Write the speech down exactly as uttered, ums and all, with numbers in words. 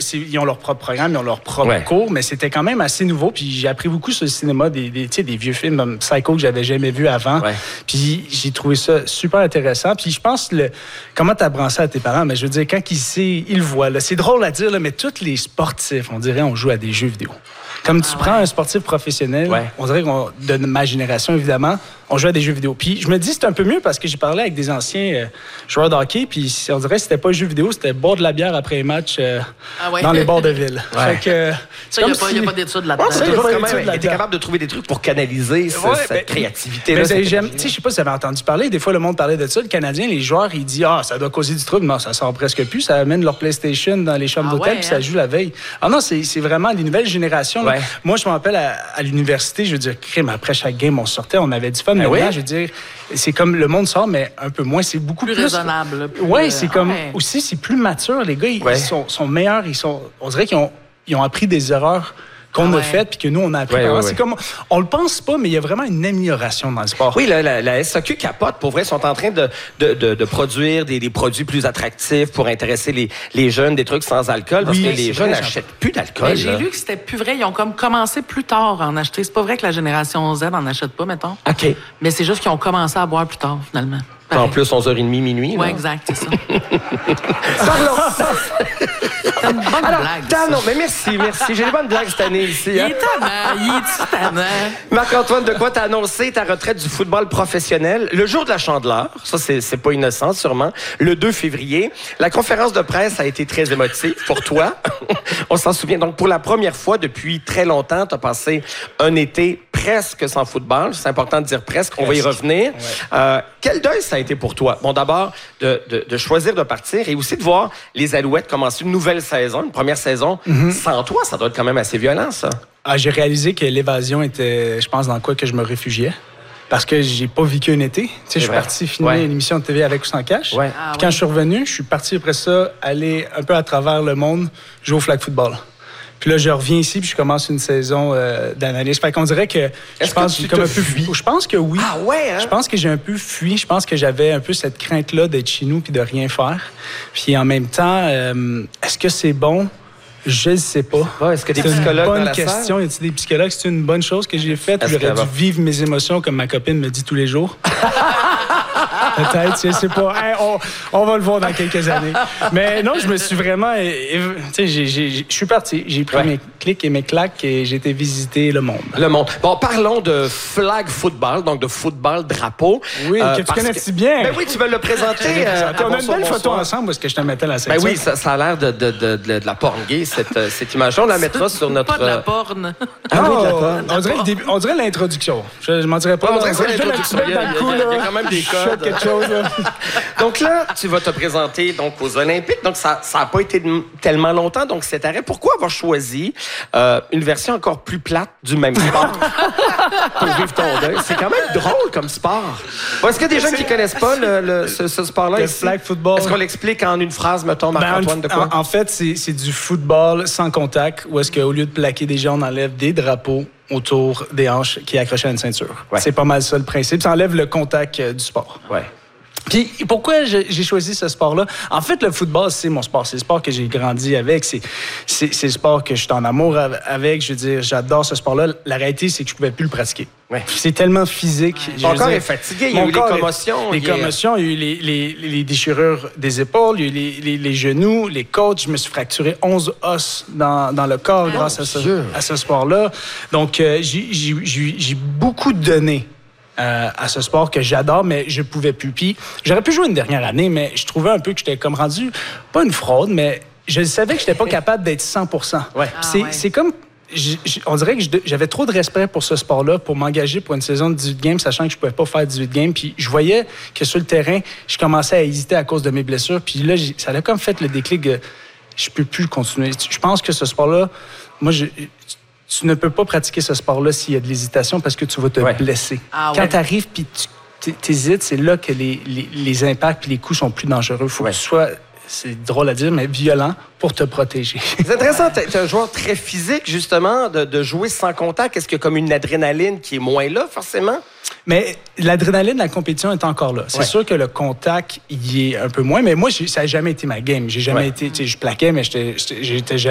ils ont leur propre programme, ils ont leur propre ouais. cours, mais c'était quand même assez nouveau. Puis j'ai appris beaucoup sur le cinéma, des, des, des vieux films comme Psycho que j'avais jamais vu avant. Ouais. Puis j'ai trouvé ça super intéressant. Puis je pense, le, comment tu apprends ça à tes parents? Mais je veux dire, quand ils, sait, ils le voient, là, c'est drôle à dire, là, mais tous les sportifs, on dirait, on joue à des jeux vidéo. Comme tu ah, prends ouais. un sportif professionnel, ouais. on dirait qu'on, de ma génération, évidemment, on joue à des jeux vidéo. Puis je me dis, c'est un peu mieux parce que j'ai parlé avec des anciens euh, joueurs de hockey, puis on dirait que c'était pas jeu vidéo, c'était boire de la bière après les matchs euh, ah, ouais. dans les bars de ville. Ouais. Fait que, ça, il n'y a, si... a pas d'études là-dedans. Ouais, ça, il y a pas capable de trouver des trucs pour canaliser ce, ouais, cette ben, créativité-là. Ben, j'aime, je sais pas si vous avez entendu parler, des fois le monde parlait de ça, le Canadien, les joueurs, ils disent « Ah, ça doit causer du trouble. » Non, ça sort presque plus. Ça amène leur PlayStation dans les chambres ah, d'hôtel, ouais, puis hein? ça joue la veille. Ah non, c'est, c'est vraiment les nouvelles générations. Ouais. Moi, je me rappelle à, à l'université, je veux dire, crime, après chaque game, on sortait, on avait du fun. Mais là, je veux dire, c'est comme le monde sort, mais un peu moins. C'est beaucoup plus... Plus raisonnable. Oui, c'est comme... Ouais. Aussi, c'est plus mature. Les gars, ils, ouais. ils sont, sont meilleurs. Ils sont, on dirait qu'ils ont, ils ont appris des erreurs qu'on ah ouais. a faites puis que nous, on a appris. Ouais, ouais, c'est ouais. comme... On le pense pas, mais il y a vraiment une amélioration dans le sport. Oui, la, la, la S A Q capote. Pour vrai, ils sont en train de, de, de, de produire des, des produits plus attractifs pour intéresser les, les jeunes, des trucs sans alcool, parce oui, que les jeunes n'achètent plus d'alcool. Mais j'ai lu que c'était plus vrai. Ils ont comme commencé plus tard à en acheter. C'est pas vrai que la génération Z en achète pas, mettons. OK. Mais c'est juste qu'ils ont commencé à boire plus tard, finalement. En plus, onze heures trente, minuit. Oui, exact, c'est ça. Parlons. C'est une bonne Alors, blague. Dan, non, mais merci, merci. J'ai des bonnes blagues cette année ici. Hein? Il est tannant, il est tannant. Marc-Antoine, de quoi t'as annoncé ta retraite du football professionnel le jour de la Chandeleur? Ça, c'est, c'est pas innocent, sûrement. Le deux février. La conférence de presse a été très émotive pour toi. On s'en souvient. Donc, pour la première fois depuis très longtemps, t'as passé un été presque sans football. C'est important de dire presque. presque. On va y revenir. Ouais. Euh, quel deuil ça a été pour toi? Bon, d'abord, de, de, de choisir de partir et aussi de voir les Alouettes commencer une nouvelle saison, une première saison. Mm-hmm. Sans toi, ça doit être quand même assez violent, ça. Ah, j'ai réalisé que l'évasion était, je pense, dans quoi que je me réfugiais. Parce que j'ai pas vécu un été. Tu sais, je suis parti filmer ouais. une émission de T V avec ou sans cash. Ouais. Ah, puis quand ouais. je suis revenu, je suis parti après ça aller un peu à travers le monde jouer au flag football. Puis là, je reviens ici, puis je commence une saison euh, d'analyse. Fait qu'on dirait que Est-ce je pense que tu que j'ai comme un peu fui? Je pense que oui. Ah ouais, hein? Je pense que j'ai un peu fui. Je pense que j'avais un peu cette crainte-là d'être chez nous puis de rien faire. Puis en même temps, euh, est-ce que c'est bon? Je ne sais pas. Ouais, est-ce que des c'est psychologues une bonne dans la question. salle? Y a-t-il des psychologues? C'est une bonne chose que j'ai faite. Est-ce J'aurais dû vivre mes émotions comme ma copine me dit tous les jours. Peut-être, je sais pas. Hey, on, on va le voir dans quelques années. Mais non, je me suis vraiment... Tu sais, je suis parti. J'ai pris ouais. mes clics et mes claques et j'ai été visiter le monde. Le monde. Bon, parlons de flag football, donc de football drapeau. Oui, euh, que tu connais si bien. Ben oui, tu veux le présenter. euh, on a une belle photo ensemble parce que je te mettais la section. Ben oui, ça, ça a l'air de, de, de, de, de la porn gay, cette, cette image-là. On la mettra sur notre... Pas de la porn. Ah oui, de la porn. On dirait, le début, on dirait l'introduction. Je, je m'en dirais pas. On dirait l'introduction. Il y a, il y a, il y a quand même des codes. Quelque chose, là. Donc là, tu vas te présenter donc, aux Olympiques. Donc, ça n'a pas été tellement longtemps, donc cet arrêt. Pourquoi avoir choisi euh, une version encore plus plate du même sport pour vivre ton deuil? C'est quand même drôle comme sport. Bon, est-ce qu'il y a des gens qui ne connaissent pas le, le, ce, ce sport-là le ici? Flag football. Est-ce qu'on l'explique en une phrase, mettons, Marc-Antoine, ben, de quoi? En, en fait, c'est, c'est du football sans contact, où est-ce qu'au lieu de plaquer des gens, on enlève des drapeaux autour des hanches qui est accroché à une ceinture. Ouais. C'est pas mal ça le principe. Ça enlève le contact euh, du sport. Ouais. Puis pourquoi j'ai choisi ce sport-là? En fait, le football, c'est mon sport. C'est le sport que j'ai grandi avec. C'est, c'est, c'est le sport que je suis en amour avec. Je veux dire, j'adore ce sport-là. La réalité, c'est que je ne pouvais plus le pratiquer. Ouais. C'est tellement physique. Ouais. Mon corps dire, est fatigué. Il y a eu les commotions. Les il commotions, il y a eu les, les, les déchirures des épaules, il y a eu les, les, les genoux, les côtes. Je me suis fracturé onze os dans, dans le corps oh, grâce à ce, à ce sport-là. Donc, euh, j'ai, j'ai, j'ai, j'ai beaucoup donné. Euh, à ce sport que j'adore, mais je pouvais plus. Puis j'aurais pu jouer une dernière année, mais je trouvais un peu que j'étais comme rendu, pas une fraude, mais je savais que j'étais pas capable d'être cent pour cent. Ouais. Ah, c'est, ouais. c'est comme, j, j, on dirait que j'avais trop de respect pour ce sport-là, pour m'engager pour une saison de dix-huit games, sachant que je pouvais pas faire dix-huit games. Puis je voyais que sur le terrain, je commençais à hésiter à cause de mes blessures. Puis là, ça a comme fait le déclic de, je peux plus continuer. Je pense que ce sport-là, moi, je... Tu ne peux pas pratiquer ce sport-là s'il y a de l'hésitation parce que tu vas te ouais. blesser. Ah, Quand ouais. tu arrives et tu hésites, c'est là que les, les, les impacts et les coups sont plus dangereux. Il faut ouais. que tu sois, c'est drôle à dire, mais violent pour te protéger. C'est intéressant. Tu es un joueur très physique, justement, de, de jouer sans contact. Est-ce qu'il y a comme une adrénaline qui est moins là, forcément? Mais l'adrénaline de la compétition est encore là. C'est ouais. sûr que le contact, il est un peu moins. Mais moi, ça n'a jamais été ma game. J'ai jamais ouais. été... Je plaquais, mais j'étais, j'étais